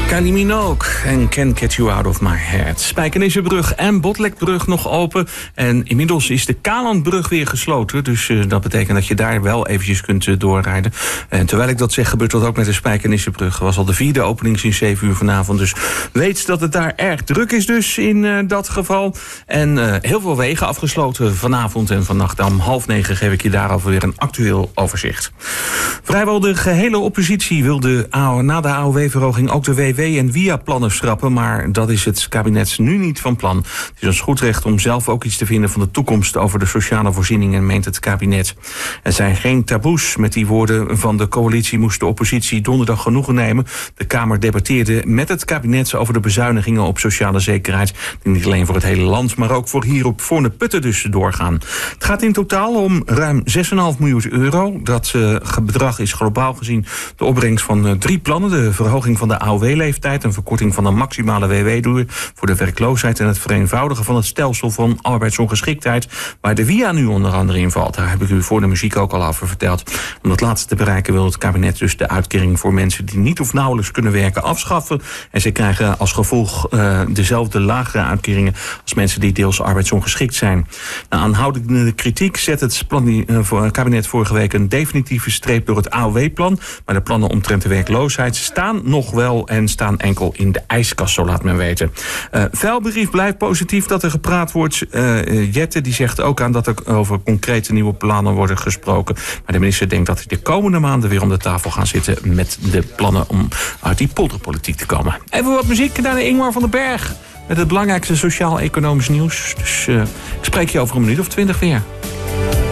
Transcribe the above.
Kylie Minogue en Can't Get You Out of My Head. Spijkenissenbrug en Botlekbrug nog open. En inmiddels is de Kalandbrug weer gesloten. Dus dat betekent dat je daar wel eventjes kunt doorrijden. En terwijl ik dat zeg, gebeurt dat ook met de Spijkenissenbrug. Het was al de 4e opening sinds 7 uur vanavond. Dus weet dat het daar erg druk is dus in dat geval. En heel veel wegen afgesloten vanavond en vannacht. Om 8:30 geef ik je daarover weer een actueel overzicht. Vrijwel de gehele oppositie wil na de AOW-verhoging ook de WW en WIA-plannen schrappen, maar dat is het kabinet nu niet van plan. Het is ons goed recht om zelf ook iets te vinden van de toekomst over de sociale voorzieningen, meent het kabinet. Er zijn geen taboes. Met die woorden van de coalitie moest de oppositie donderdag genoegen nemen. De Kamer debatteerde met het kabinet over de bezuinigingen op sociale zekerheid, die niet alleen voor het hele land, maar ook voor hier op Voorne-Putten dus doorgaan. Het gaat in totaal om ruim 6,5 miljoen euro. Dat bedrag is globaal gezien de opbrengst van 3 plannen. De verhoging van de AOW-leeftijd, een verkorting van de maximale WW-duur voor de werkloosheid en het vereenvoudigen van het stelsel van arbeidsongeschiktheid, waar de WIA nu onder andere in valt. Daar heb ik u voor de muziek ook al over verteld. Om dat laatste te bereiken wil het kabinet dus de uitkering voor mensen die niet of nauwelijks kunnen werken afschaffen. En ze krijgen als gevolg dezelfde lagere uitkeringen als mensen die deels arbeidsongeschikt zijn. Na aanhoudende kritiek zet het kabinet vorige week een definitieve streep door het AOW-plan. Maar de plannen omtrent de werkloosheid staan nog wel en staan enkel in de ijskast, zo laat men weten. Vuilbrief blijft positief dat er gepraat wordt. Jette die zegt ook aan dat er over concrete nieuwe plannen worden gesproken. Maar de minister denkt dat hij de komende maanden weer om de tafel gaan zitten met de plannen om uit die polderpolitiek te komen. Even wat muziek, daarna Ingmar van den Berg met het belangrijkste sociaal-economisch nieuws. Dus ik spreek je over een minuut of 20 weer.